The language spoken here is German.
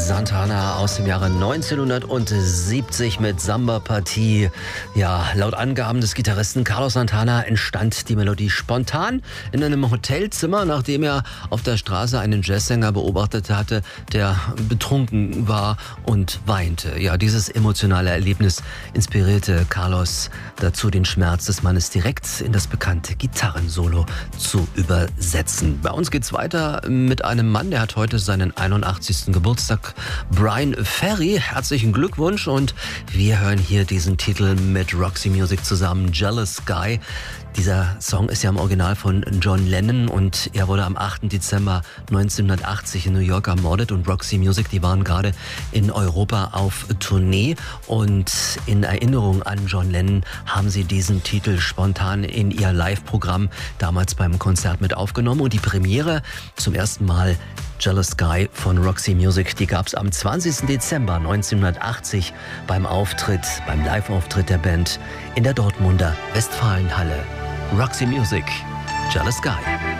Santana aus dem Jahre 1970 mit Samba-Partie. Ja, laut Angaben des Gitarristen Carlos Santana entstand die Melodie spontan in einem Hotelzimmer, nachdem er auf der Straße einen Jazzsänger beobachtet hatte, der betrunken war und weinte. Ja, dieses emotionale Erlebnis inspirierte Carlos dazu, den Schmerz des Mannes direkt in das bekannte Gitarrensolo zu übersetzen. Bei uns geht's weiter mit einem Mann, der hat heute seinen 81. Geburtstag. Bryan Ferry, herzlichen Glückwunsch, und wir hören hier diesen Titel mit Roxy Music zusammen, Jealous Guy. Dieser Song ist ja im Original von John Lennon und er wurde am 8. Dezember 1980 in New York ermordet, und Roxy Music, die waren gerade in Europa auf Tournee, und in Erinnerung an John Lennon haben sie diesen Titel spontan in ihr Live-Programm damals beim Konzert mit aufgenommen, und die Premiere zum ersten Mal Jealous Guy von Roxy Music, die gab es am 20. Dezember 1980 beim Live-Auftritt der Band in der Dortmunder Westfalenhalle. Roxy Music, Jealous Guy.